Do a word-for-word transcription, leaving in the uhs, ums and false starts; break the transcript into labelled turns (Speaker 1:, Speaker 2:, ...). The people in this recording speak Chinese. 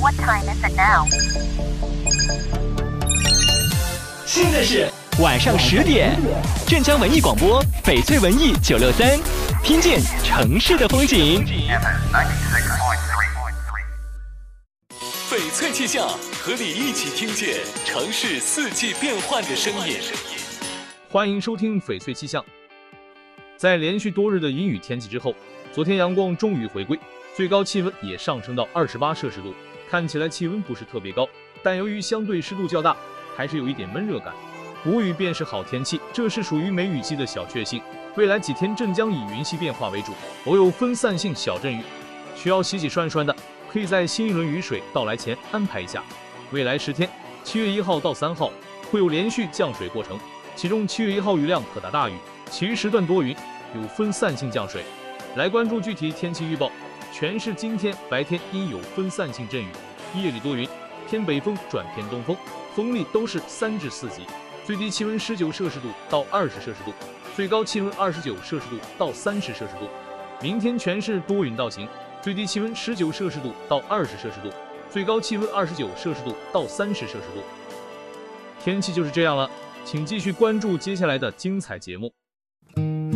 Speaker 1: What time is it now?
Speaker 2: 现在是晚上十点，镇江文艺广播，翡翠文艺九六三，听见城市的风景。翡翠气象，和你一起听见城市四季变换的声音。
Speaker 3: 欢迎收听翡翠气象。在连续多日的阴雨天气之后，昨天阳光终于回归，最高气温也上升到二十八摄氏度。看起来气温不是特别高，但由于相对湿度较大，还是有一点闷热感。无雨便是好天气，这是属于梅雨季的小确幸。未来几天镇江以云系变化为主，偶有分散性小阵雨，需要洗洗涮涮的，可以在新一轮雨水到来前安排一下。未来十天，七月一号到三号会有连续降水过程，其中七月一号雨量可达大雨，其余时段多云，有分散性降水。来关注具体天气预报。全市今天白天阴有分散性阵雨，夜里多云，偏北风转偏东风，风力都是三至四级，最低气温十九摄氏度到二十摄氏度，最高气温二十九摄氏度到三十摄氏度。明天全市多云到晴，最低气温十九摄氏度到二十摄氏度，最高气温二十九摄氏度到三十摄氏度。天气就是这样了，请继续关注接下来的精彩节目。